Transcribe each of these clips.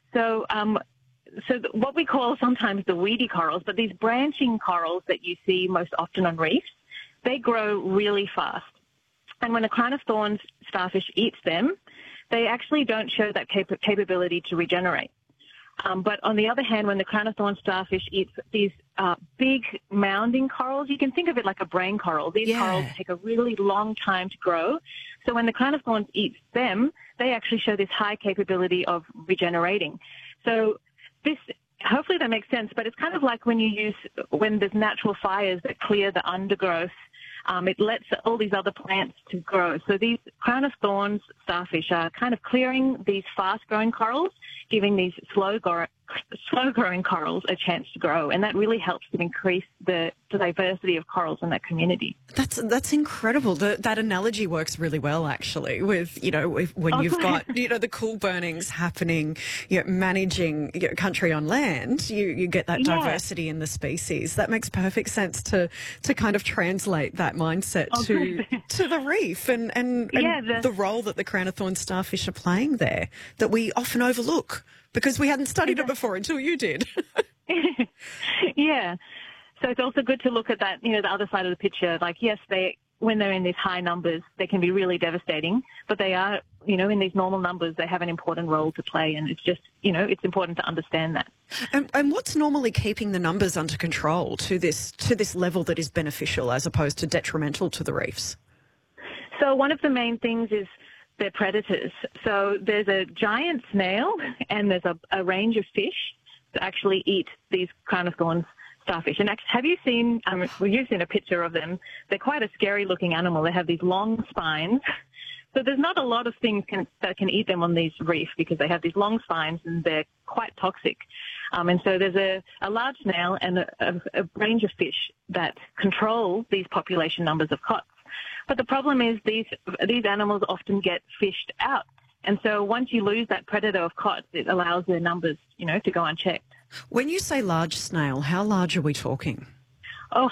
So what we call sometimes the weedy corals, but these branching corals that you see most often on reefs, they grow really fast. And when a crown of thorns starfish eats them, they actually don't show that capability to regenerate. But on the other hand, when the crown of thorns starfish eats these big mounding corals, you can think of it like a brain coral. These corals take a really long time to grow. So when the crown of thorns eats them, they actually show this high capability of regenerating. So hopefully that makes sense, but it's kind of like when there's natural fires that clear the undergrowth, it lets all these other plants to grow. So these crown of thorns starfish are kind of clearing these fast-growing corals, giving these slow-growing corals a chance to grow, and that really helps to increase the diversity of corals in that community. That's incredible. That analogy works really well, actually, with, when you've got, the cool burnings happening, managing country on land, you get that diversity in the species. That makes perfect sense to kind of translate that mindset to the reef and the role that the crown of thorns starfish are playing there that we often overlook because we hadn't studied it before until you did. Yeah. So it's also good to look at that, the other side of the picture. Like, yes, when they're in these high numbers, they can be really devastating, but they are, in these normal numbers, they have an important role to play. And it's just, it's important to understand that. And what's normally keeping the numbers under control to this level that is beneficial as opposed to detrimental to the reefs? So one of the main things is they're predators. So there's a giant snail and there's a range of fish that actually eat these crown of thorns starfish. And have you seen, you've seen a picture of them. They're quite a scary looking animal. They have these long spines. So there's not a lot of things that can eat them on these reefs because they have these long spines and they're quite toxic. And so there's a large snail and a range of fish that control these population numbers of cots. But the problem is these animals often get fished out. And so once you lose that predator of cots, it allows their numbers, to go unchecked. When you say large snail, how large are we talking? Oh,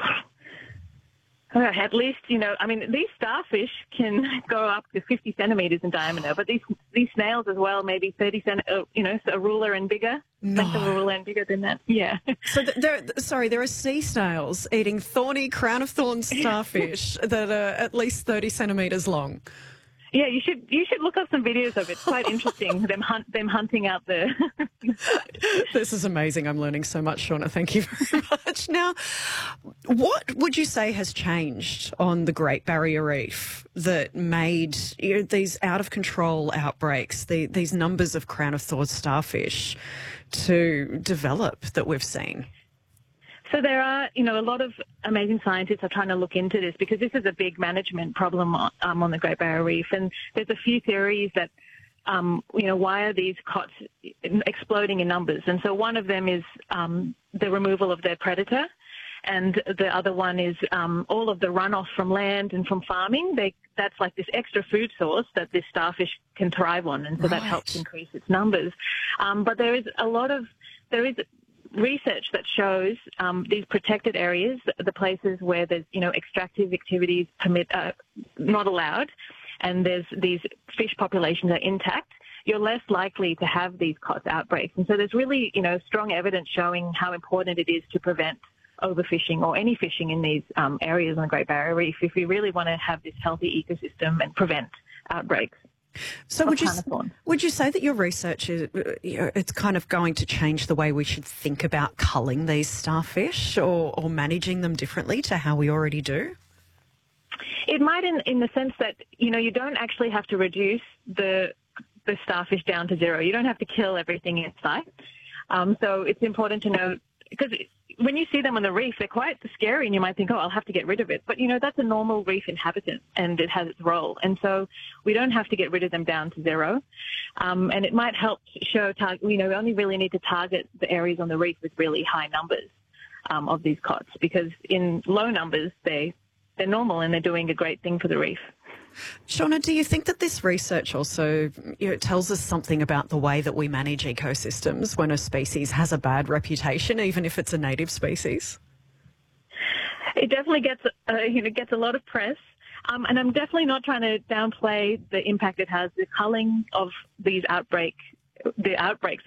at least, these starfish can go up to 50 centimetres in diameter, but these snails as well, maybe 30 centimetres, a ruler and bigger. No. Length of a ruler and bigger than that, yeah. So there are sea snails eating thorny crown of thorns starfish that are at least 30 centimetres long. Yeah, you should look up some videos of it. It's quite interesting, them hunting out the... This is amazing. I'm learning so much, Shauna. Thank you very much. Now, what would you say has changed on the Great Barrier Reef that made these out-of-control outbreaks, these numbers of crown of thorns starfish to develop that we've seen? So there are, a lot of amazing scientists are trying to look into this because this is a big management problem on the Great Barrier Reef. And there's a few theories that, why are these cots exploding in numbers? And so one of them is the removal of their predator. And the other one is all of the runoff from land and from farming. That's like this extra food source that this starfish can thrive on. And so that helps increase its numbers. But there is research that shows these protected areas, the places where there's, extractive activities not allowed, and there's these fish populations are intact, you're less likely to have these cots outbreaks. And so there's really, strong evidence showing how important it is to prevent overfishing or any fishing in these areas on the Great Barrier Reef if we really want to have this healthy ecosystem and prevent outbreaks. So would you say that your research is it's kind of going to change the way we should think about culling these starfish or managing them differently to how we already do? It might in the sense that, you don't actually have to reduce the starfish down to zero. You don't have to kill everything in sight. So it's important to know, because when you see them on the reef, they're quite scary and you might think, oh, I'll have to get rid of it. But, that's a normal reef inhabitant and it has its role. And so we don't have to get rid of them down to zero. And it might help show, we only really need to target the areas on the reef with really high numbers of these cots, because in low numbers, they're normal and they're doing a great thing for the reef. Shauna, do you think that this research also tells us something about the way that we manage ecosystems when a species has a bad reputation, even if it's a native species? It definitely gets a lot of press. And I'm definitely not trying to downplay the impact it has. The culling of the outbreaks